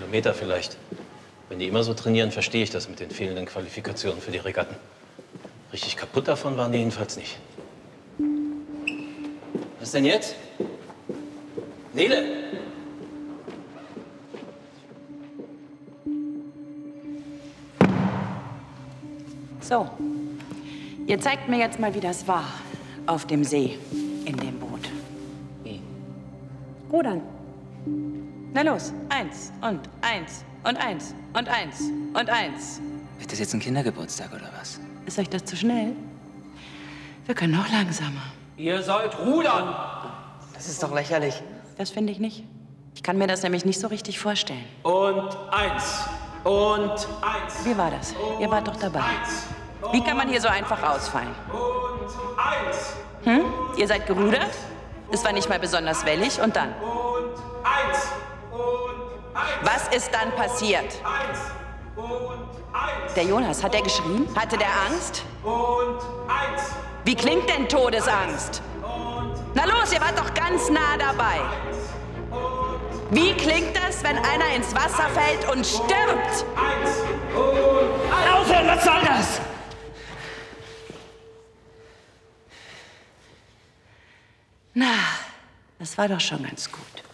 Meter vielleicht. Wenn die immer so trainieren, verstehe ich das mit den fehlenden Qualifikationen für die Regatten. Richtig kaputt davon waren die jedenfalls nicht. Was denn jetzt? Nele! So, ihr zeigt mir jetzt mal, wie das war auf dem See in dem Boot. Wie? Rudern. Na los, 1 und 1 und 1 und 1 und 1. Wird das jetzt ein Kindergeburtstag oder was? Ist euch das zu schnell? Wir können noch langsamer. Ihr sollt rudern! Das ist doch lächerlich. Das finde ich nicht. Ich kann mir das nämlich nicht so richtig vorstellen. Und 1. Und 1. Wie war das? Ihr wart doch dabei. Wie kann man hier so einfach ausfallen? Und 1. Hm? Ihr seid gerudert? Es war nicht mal besonders wellig. Und dann? Und 1. Und 1. Was ist dann passiert? 1. Und 1. Der Jonas, hat er geschrien? Hatte der Angst? Und 1. Wie klingt denn Todesangst? Na los, ihr wart doch ganz nah dabei. Wie klingt das, wenn einer ins Wasser fällt und stirbt? 1. Und 1. Aufhören, was soll das? Na, das war doch schon ganz gut.